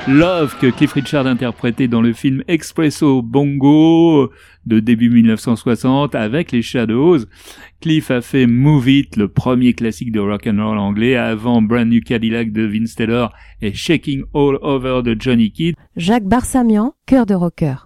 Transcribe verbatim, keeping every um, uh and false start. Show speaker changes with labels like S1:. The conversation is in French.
S1: Love que Cliff Richard interprétait dans le film Espresso Bongo de début dix-neuf cent soixante avec les Shadows. Cliff a fait Move It, le premier classique de rock and roll anglais, avant Brand New Cadillac de Vince Taylor et Shaking All Over de Johnny Kidd.
S2: Jacques Barsamian, cœur de rocker.